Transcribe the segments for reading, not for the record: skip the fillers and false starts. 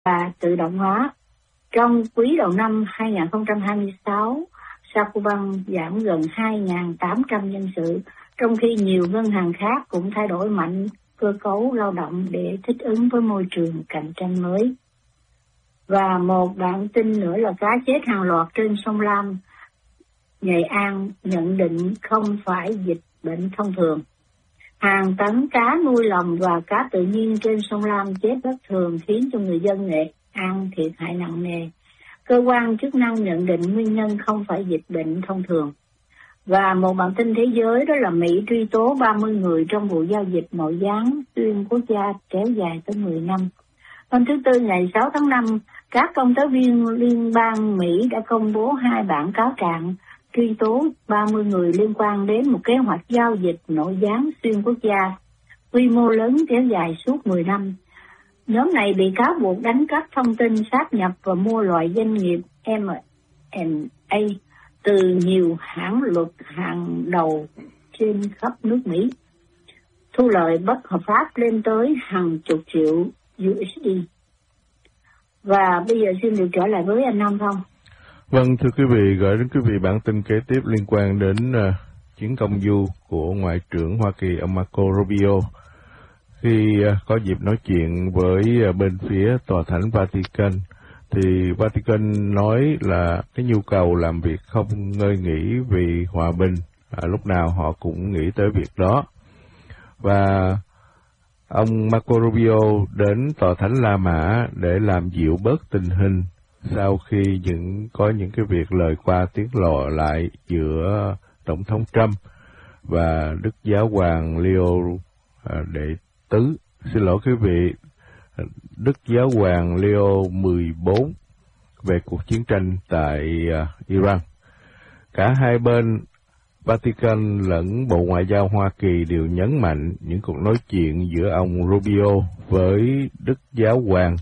và tự động hóa. Trong quý đầu năm 2026, Sacombank giảm gần 2.800 nhân sự, trong khi nhiều ngân hàng khác cũng thay đổi mạnh cơ cấu lao động để thích ứng với môi trường cạnh tranh mới. Và một bản tin nữa là cá chết hàng loạt trên sông Lam, Nghệ An nhận định không phải dịch bệnh thông thường. Hàng tấn cá nuôi lồng và cá tự nhiên trên sông Lam chết bất thường khiến cho người dân Nghệ An thiệt hại nặng nề. Cơ quan chức năng nhận định nguyên nhân không phải dịch bệnh thông thường. Và một bản tin thế giới đó là Mỹ truy tố 30 người trong vụ giao dịch nội gián xuyên quốc gia kéo dài tới 10 năm. Hôm thứ Tư ngày 6 tháng 5, các công tố viên liên bang Mỹ đã công bố 2 bản cáo trạng truy tố 30 người liên quan đến một kế hoạch giao dịch nội gián xuyên quốc gia quy mô lớn kéo dài suốt 10 năm. Nhóm này bị cáo buộc đánh cắp thông tin sáp nhập và mua loại doanh nghiệp M&A từ nhiều hãng luật hàng đầu trên khắp nước Mỹ, thu lợi bất hợp pháp lên tới hàng chục triệu USD. Và bây giờ xin được trở lại với anh Nam Phong. Vâng, thưa quý vị, gửi đến quý vị bản tin kế tiếp liên quan đến chuyến công du của Ngoại trưởng Hoa Kỳ ông Marco Rubio. Khi có dịp nói chuyện với bên phía Tòa Thánh Vatican, thì Vatican nói là cái nhu cầu làm việc không ngơi nghỉ vì hòa bình, lúc nào họ cũng nghĩ tới việc đó. Và ông Marco Rubio đến Tòa Thánh La Mã để làm dịu bớt tình hình sau khi có những cái việc lời qua tiếng lại giữa Tổng thống Trump và Đức Giáo hoàng Leo đệ tứ. Xin lỗi quý vị, Đức Giáo hoàng Leo 14 về cuộc chiến tranh tại Iran. Cả hai bên Vatican lẫn Bộ Ngoại giao Hoa Kỳ đều nhấn mạnh những cuộc nói chuyện giữa ông Rubio với Đức Giáo hoàng,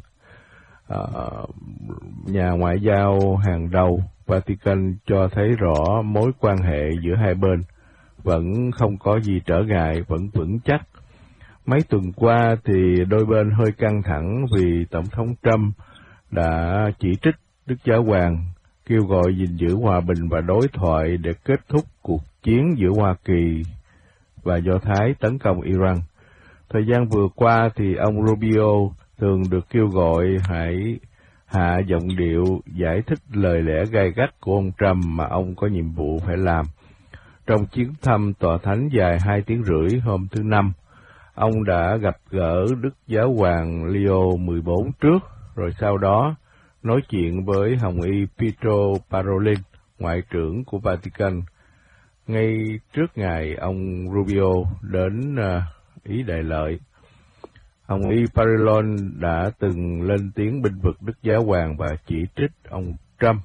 nhà ngoại giao hàng đầu Vatican, cho thấy rõ mối quan hệ giữa hai bên vẫn không có gì trở ngại, vẫn vững chắc. Mấy tuần qua thì đôi bên hơi căng thẳng vì Tổng thống Trump đã chỉ trích Đức Giáo hoàng, kêu gọi gìn giữ hòa bình và đối thoại để kết thúc cuộc chiến giữa Hoa Kỳ và Do Thái tấn công Iran. Thời gian vừa qua thì ông Rubio thường được kêu gọi hãy hạ giọng điệu giải thích lời lẽ gay gắt của ông Trump mà ông có nhiệm vụ phải làm. Trong chuyến thăm Tòa Thánh dài 2 tiếng rưỡi hôm thứ Năm, ông đã gặp gỡ Đức Giáo hoàng Leo 14 trước, rồi sau đó nói chuyện với Hồng y Pietro Parolin, Ngoại trưởng của Vatican, ngay trước ngày ông Rubio đến Ý Đại Lợi. Hồng y Parolin đã từng lên tiếng bênh vực Đức Giáo hoàng và chỉ trích ông Trump.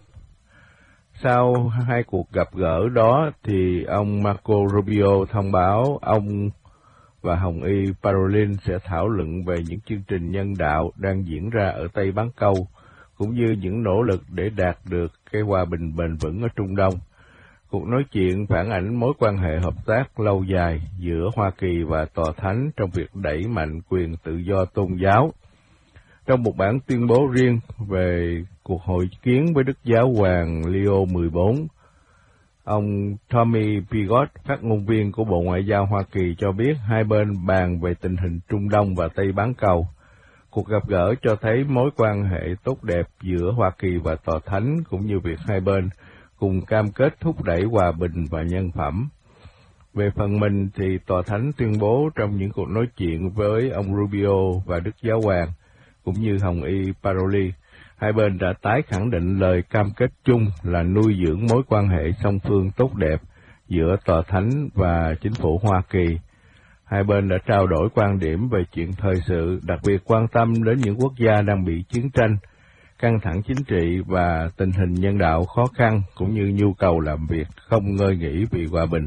Sau hai cuộc gặp gỡ đó thì ông Marco Rubio thông báo ông và Hồng y Parolin sẽ thảo luận về những chương trình nhân đạo đang diễn ra ở Tây Bán Cầu, cũng như những nỗ lực để đạt được cái hòa bình bền vững ở Trung Đông. Cuộc nói chuyện phản ảnh mối quan hệ hợp tác lâu dài giữa Hoa Kỳ và Tòa Thánh trong việc đẩy mạnh quyền tự do tôn giáo. Trong một bản tuyên bố riêng về cuộc hội kiến với Đức Giáo hoàng Leo 14, ông Tommy Pigott, phát ngôn viên của Bộ Ngoại giao Hoa Kỳ, cho biết hai bên bàn về tình hình Trung Đông và Tây Bán Cầu. Cuộc gặp gỡ cho thấy mối quan hệ tốt đẹp giữa Hoa Kỳ và Tòa Thánh, cũng như việc hai bên cùng cam kết thúc đẩy hòa bình và nhân phẩm. Về phần mình thì Tòa Thánh tuyên bố trong những cuộc nói chuyện với ông Rubio và Đức Giáo hoàng, cũng như Hồng y Parolin, hai bên đã tái khẳng định lời cam kết chung là nuôi dưỡng mối quan hệ song phương tốt đẹp giữa Tòa Thánh và chính phủ Hoa Kỳ. Hai bên đã trao đổi quan điểm về chuyện thời sự, đặc biệt quan tâm đến những quốc gia đang bị chiến tranh, căng thẳng chính trị và tình hình nhân đạo khó khăn, cũng như nhu cầu làm việc không ngơi nghỉ vì hòa bình.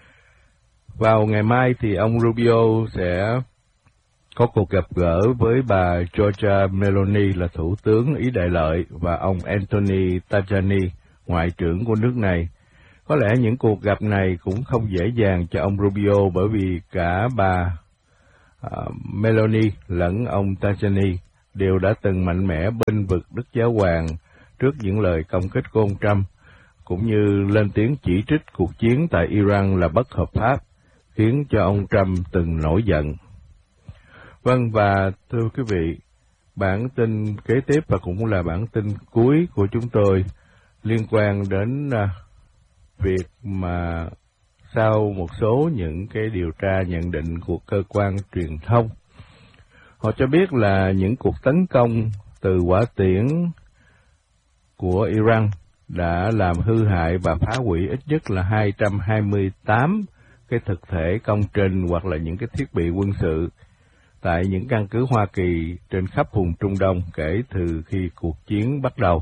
Vào ngày mai thì ông Rubio sẽ có cuộc gặp gỡ với bà Giorgia Meloni là Thủ tướng Ý Đại Lợi và ông Anthony Tajani, Ngoại trưởng của nước này. Có lẽ những cuộc gặp này cũng không dễ dàng cho ông Rubio, bởi vì cả bà Meloni lẫn ông Tajani đều đã từng mạnh mẽ bênh vực Đức Giáo Hoàng trước những lời công kích của ông Trump, cũng như lên tiếng chỉ trích cuộc chiến tại Iran là bất hợp pháp, khiến cho ông Trump từng nổi giận. Vâng, và thưa quý vị, bản tin kế tiếp và cũng là bản tin cuối của chúng tôi liên quan đến việc mà sau một số những cái điều tra nhận định của cơ quan truyền thông, họ cho biết là những cuộc tấn công từ hỏa tiễn của Iran đã làm hư hại và phá hủy ít nhất là 228 cái thực thể công trình hoặc là những cái thiết bị quân sự tại những căn cứ Hoa Kỳ trên khắp vùng Trung Đông kể từ khi cuộc chiến bắt đầu.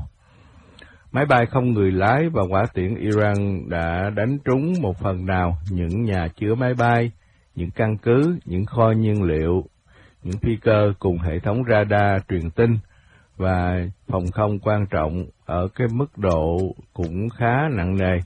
Máy bay không người lái và hỏa tiễn Iran đã đánh trúng một phần nào những nhà chứa máy bay, những căn cứ, những kho nhiên liệu, những phi cơ cùng hệ thống radar truyền tin và phòng không quan trọng ở cái mức độ cũng khá nặng nề,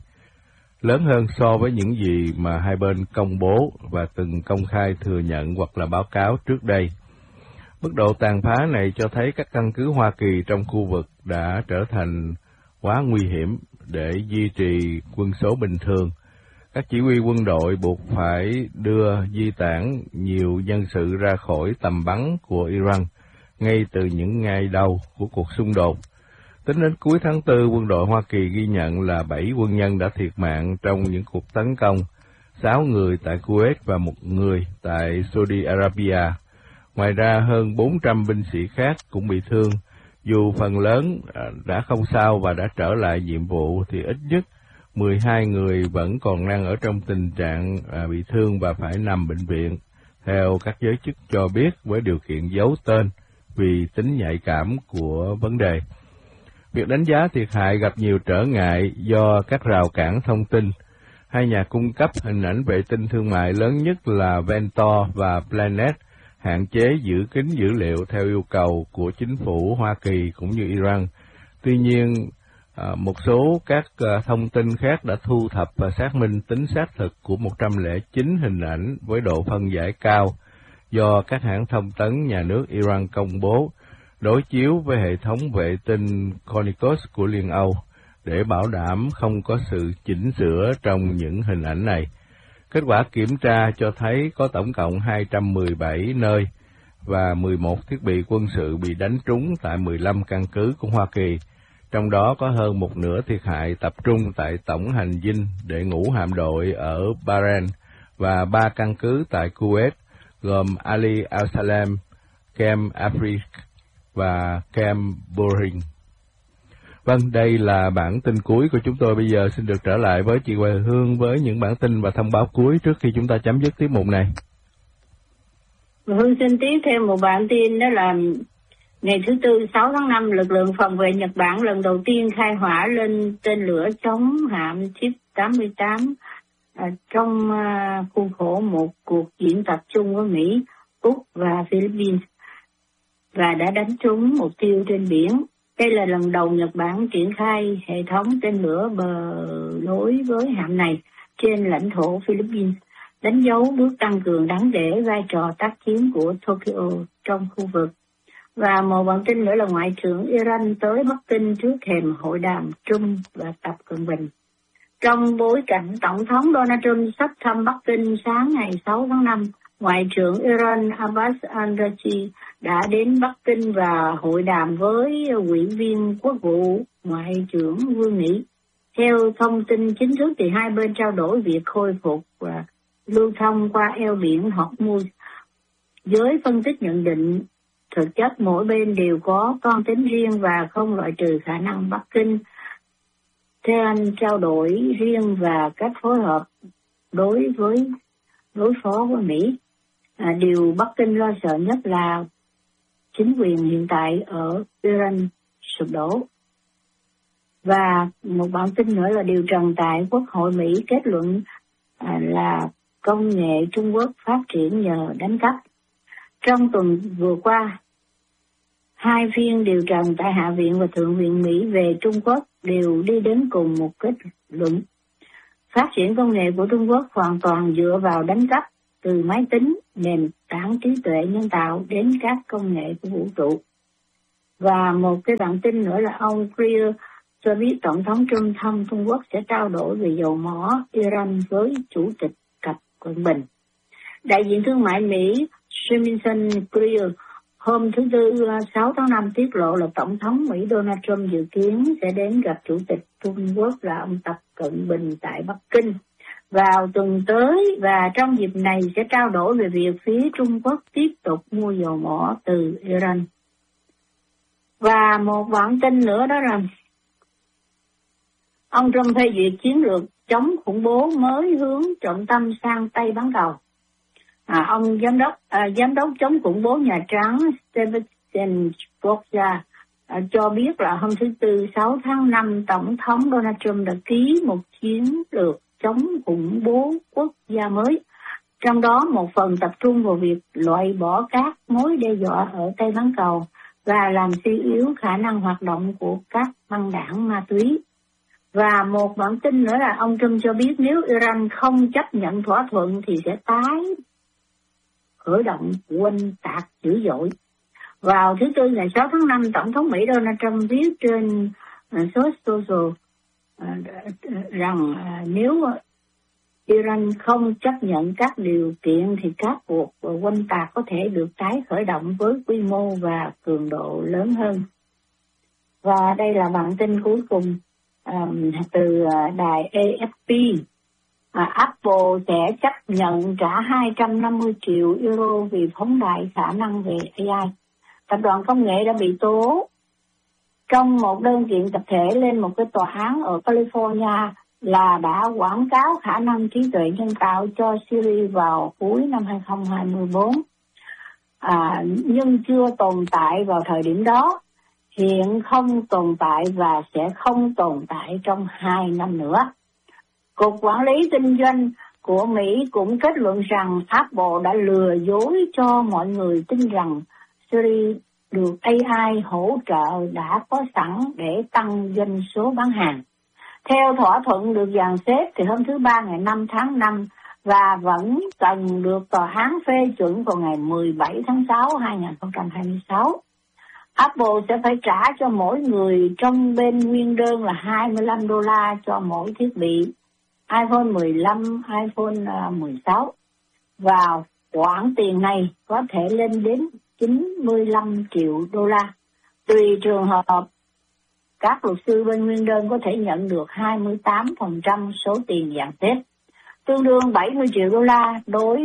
lớn hơn so với những gì mà hai bên công bố và từng công khai thừa nhận hoặc là báo cáo trước đây. Mức độ tàn phá này cho thấy các căn cứ Hoa Kỳ trong khu vực đã trở thành quá nguy hiểm để duy trì quân số bình thường. Các chỉ huy quân đội buộc phải đưa di tản nhiều nhân sự ra khỏi tầm bắn của Iran ngay từ những ngày đầu của cuộc xung đột. Tính đến cuối tháng 4, quân đội Hoa Kỳ ghi nhận là 7 quân nhân đã thiệt mạng trong những cuộc tấn công, 6 người tại Kuwait và 1 người tại Saudi Arabia. Ngoài ra, hơn 400 binh sĩ khác cũng bị thương. Dù phần lớn đã không sao và đã trở lại nhiệm vụ, thì ít nhất 12 người vẫn còn đang ở trong tình trạng bị thương và phải nằm bệnh viện, theo các giới chức cho biết, với điều kiện giấu tên vì tính nhạy cảm của vấn đề. Việc đánh giá thiệt hại gặp nhiều trở ngại do các rào cản thông tin. Hai nhà cung cấp hình ảnh vệ tinh thương mại lớn nhất là Ventor và Planet hạn chế giữ kín dữ liệu theo yêu cầu của chính phủ Hoa Kỳ cũng như Iran. Tuy nhiên, một số các thông tin khác đã thu thập và xác minh tính xác thực của 109 hình ảnh với độ phân giải cao do các hãng thông tấn nhà nước Iran công bố, đối chiếu với hệ thống vệ tinh Copernicus của Liên Âu để bảo đảm không có sự chỉnh sửa trong những hình ảnh này. Kết quả kiểm tra cho thấy có tổng cộng 217 nơi và 11 thiết bị quân sự bị đánh trúng tại 15 căn cứ của Hoa Kỳ, trong đó có hơn một nửa thiệt hại tập trung tại tổng hành dinh để ngũ hạm đội ở Bahrain và 3 căn cứ tại Kuwait, gồm Ali Al-Salam, Camp Afrique và Camp Boring. Vâng, đây là bản tin cuối của chúng tôi. Bây giờ xin được trở lại với chị Hoài Hương với những bản tin và thông báo cuối trước khi chúng ta chấm dứt tiết mục này. Hương xin tiếp thêm một bản tin, đó là ngày thứ Tư 6 tháng 5, lực lượng phòng vệ Nhật Bản lần đầu tiên khai hỏa lên tên lửa chống hạm Chip-88 trong khuôn khổ một cuộc diễn tập chung với Mỹ, Úc và Philippines, và đã đánh trúng mục tiêu trên biển. Đây là lần đầu Nhật Bản triển khai hệ thống tên lửa bờ lối với hạm này trên lãnh thổ Philippines, đánh dấu bước tăng cường đáng kể vai trò tác chiến của Tokyo trong khu vực. Và một bản tin nữa là Ngoại trưởng Iran tới Bắc Kinh trước thềm hội đàm Trump và Tập Cận Bình. Trong bối cảnh Tổng thống Donald Trump sắp thăm Bắc Kinh sáng ngày 6 tháng 5, Ngoại trưởng Iran Abbas Araghchi đã đến Bắc Kinh và hội đàm với Ủy viên Quốc vụ Ngoại trưởng Vương Nghị. Theo thông tin chính thức thì hai bên trao đổi việc khôi phục và lưu thông qua eo biển Hormuz. Giới phân tích nhận định thực chất mỗi bên đều có toan tính riêng và không loại trừ khả năng Bắc Kinh trao đổi riêng và cách phối hợp đối phó với Mỹ. Điều Bắc Kinh lo sợ nhất là chính quyền hiện tại ở Iran sụp đổ. Và một bản tin nữa là điều trần tại Quốc hội Mỹ kết luận là công nghệ Trung Quốc phát triển nhờ đánh cắp. Trong tuần vừa qua, hai phiên điều trần tại Hạ viện và Thượng viện Mỹ về Trung Quốc đều đi đến cùng một kết luận. Phát triển công nghệ của Trung Quốc hoàn toàn dựa vào đánh cắp, từ máy tính, nền tảng trí tuệ nhân tạo đến các công nghệ của vũ trụ. Và một cái bản tin nữa là ông Greer cho biết Tổng thống Trump thăm Trung Quốc sẽ trao đổi về dầu mỏ Iran với Chủ tịch Tập Cận Bình. Đại diện thương mại Mỹ Jamieson Greer hôm thứ Tư 6 tháng 5 tiết lộ là Tổng thống Mỹ Donald Trump dự kiến sẽ đến gặp Chủ tịch Trung Quốc là ông Tập Cận Bình tại Bắc Kinh vào tuần tới, và trong dịp này sẽ trao đổi về việc phía Trung Quốc tiếp tục mua dầu mỏ từ Iran. Và một bản tin nữa đó là ông Trump phê duyệt chiến lược chống khủng bố mới hướng trọng tâm sang Tây bán cầu. Ông giám đốc chống khủng bố Nhà Trắng Stephen Bourgia cho biết là hôm thứ Tư 6 tháng 5 Tổng thống Donald Trump đã ký một chiến lược chống khủng bố quốc gia mới, trong đó một phần tập trung vào việc loại bỏ các mối đe dọa ở Tây bán cầu và làm suy yếu khả năng hoạt động của các băng đảng ma túy. Và một bản tin nữa là ông Trump cho biết nếu Iran không chấp nhận thỏa thuận thì sẽ tái khởi động oanh tạc dữ dội. Vào thứ Tư ngày 6 tháng 5, Tổng thống Mỹ Donald Trump viết trên số social rằng nếu Iran không chấp nhận các điều kiện thì các cuộc oanh tạc có thể được tái khởi động với quy mô và cường độ lớn hơn. Và đây là bản tin cuối cùng từ đài AFP. Apple sẽ chấp nhận trả 250 triệu euro vì phóng đại khả năng về AI. Tập đoàn công nghệ đã bị tố trong một đơn kiện tập thể lên một cái tòa án ở California là đã quảng cáo khả năng trí tuệ nhân tạo cho Siri vào cuối năm 2024, nhưng chưa tồn tại vào thời điểm đó, hiện không tồn tại và sẽ không tồn tại trong 2 năm nữa. Cục Quản lý Kinh doanh của Mỹ cũng kết luận rằng Apple đã lừa dối cho mọi người tin rằng Siri được AI hỗ trợ đã có sẵn để tăng doanh số bán hàng. Theo thỏa thuận được dàn xếp thì hôm thứ Ba ngày 5 tháng 5 và vẫn cần được tòa án phê chuẩn vào ngày 17 tháng 6 2026. Apple sẽ phải trả cho mỗi người trong bên nguyên đơn là $25 cho mỗi thiết bị iPhone 15, iPhone 16. Và khoản tiền này có thể lên đến 95 triệu đô la. Tùy trường hợp, các luật sư bên nguyên đơn có thể nhận được 28% số tiền dàn xếp, tương đương 70 triệu đô la.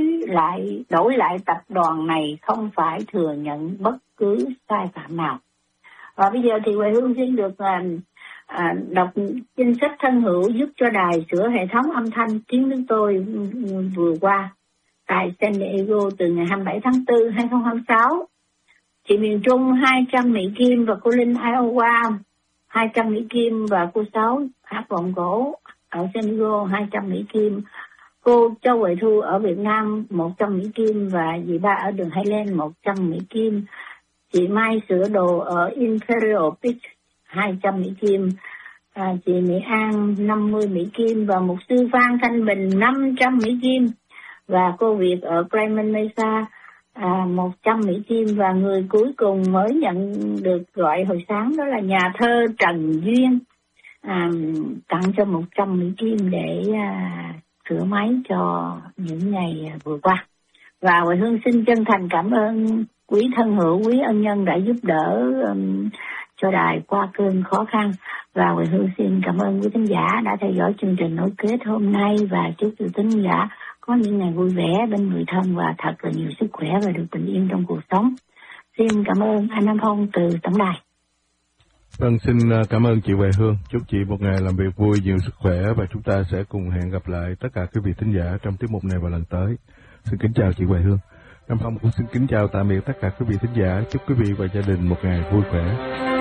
Đổi lại tập đoàn này không phải thừa nhận bất cứ sai phạm nào. Và bây giờ thì Huệ Hương xin được đọc danh sách thân hữu giúp cho đài sửa hệ thống âm thanh tiếng nước tôi vừa qua tại San Diego từ ngày 27 tháng 4, 2026. Chị miền Trung 200 Mỹ Kim và cô Linh Iowa 200 Mỹ Kim và cô Sáu hát vọng cổ ở San Diego 200 Mỹ Kim. Cô Châu Huệ Thu ở Việt Nam 100 Mỹ Kim và dì Ba ở đường Highland 100 Mỹ Kim. Chị Mai sửa đồ ở Imperial Beach 200 Mỹ Kim. Chị Mỹ An 50 Mỹ Kim và mục sư Phan Thanh Bình 500 Mỹ Kim. Và cô Việt ở Cayman Mesa 100 Mỹ Kim. Và người cuối cùng mới nhận được gọi hồi sáng đó là nhà thơ Trần Duyên tặng cho 100 Mỹ Kim để sửa máy cho những ngày vừa qua. Và Huệ Hương xin chân thành cảm ơn quý thân hữu, quý ân nhân đã giúp đỡ cho đài qua cơn khó khăn. Và Huệ Hương xin cảm ơn quý thính giả đã theo dõi chương trình nối kết hôm nay và chúc quý thính giả có những ngày vui vẻ bên người thân và thật là nhiều sức khỏe và được bình yên trong cuộc sống. Xin cảm ơn anh Nam Phong từ tổng đài. Vâng, xin cảm ơn chị Huệ Hương. Chúc chị một ngày làm việc vui, nhiều sức khỏe và chúng ta sẽ cùng hẹn gặp lại tất cả quý vị thính giả trong tiết mục này vào lần tới. Xin kính chào chị Huệ Hương. Nam Phong cũng xin kính chào tạm biệt tất cả quý vị thính giả. Chúc quý vị và gia đình một ngày vui khỏe.